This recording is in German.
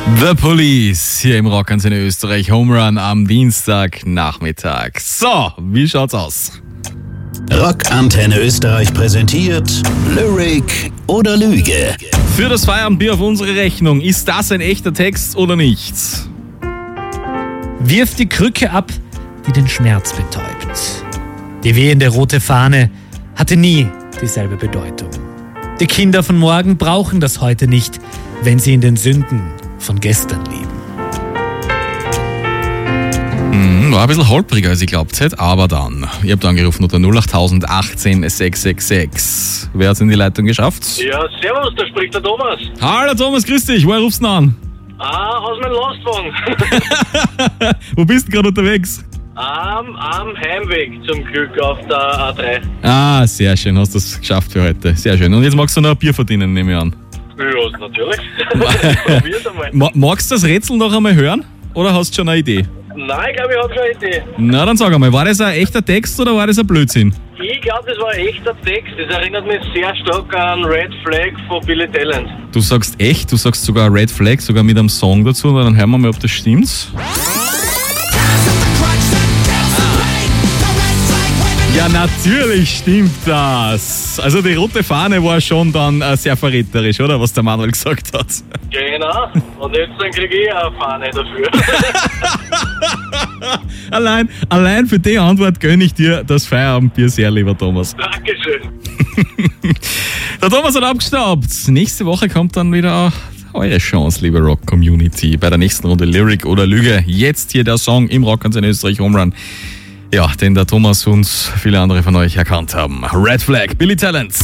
The Police hier im Rockantenne Österreich. Home Run am Dienstagnachmittag. So, wie schaut's aus? Rockantenne Österreich präsentiert Lyric oder Lüge. Für das Feierabendbier auf unsere Rechnung. Ist das ein echter Text oder nicht? Wirf die Krücke ab, die den Schmerz betäubt. Die wehende rote Fahne hatte nie dieselbe Bedeutung. Die Kinder von morgen brauchen das heute nicht, wenn sie in den Sünden von gestern leben. War ein bisschen holpriger, als ich glaubt hätte, aber dann. Ihr habt angerufen unter 08000 18 666. Wer hat's in die Leitung geschafft? Ja, servus, da spricht der Thomas. Hallo Thomas, grüß dich. Woher rufst du denn an? Aus meinem Lastwagen. Wo bist du gerade unterwegs? Am Heimweg zum Glück auf der A3. Ah, sehr schön, hast du es geschafft für heute. Sehr schön. Und jetzt magst du noch ein Bier verdienen, nehme ich an. Ja, natürlich. Probier's einmal. Magst du das Rätsel noch einmal hören? Oder hast du schon eine Idee? Nein, ich glaube, ich habe schon eine Idee. Na, dann sag einmal, war das ein echter Text oder war das ein Blödsinn? Ich glaube, das war ein echter Text. Das erinnert mich sehr stark an Red Flag von Billy Talent. Du sagst echt, du sagst sogar Red Flag, sogar mit einem Song dazu, und dann hören wir mal, ob das stimmt. Ja, natürlich stimmt das. Also die rote Fahne war schon dann sehr verräterisch, oder? Was der Manuel gesagt hat. Genau. Und jetzt dann kriege ich eine Fahne dafür. allein für die Antwort gönne ich dir das Feierabendbier sehr, lieber Thomas. Dankeschön. Der Thomas hat abgestaubt. Nächste Woche kommt dann wieder eure Chance, liebe Rock-Community. Bei der nächsten Runde Lyric oder Lüge. Jetzt hier der Song im Rockantenne Österreich Home Run. Ja, den der Thomas und viele andere von euch erkannt haben. Red Flag, Billy Talent.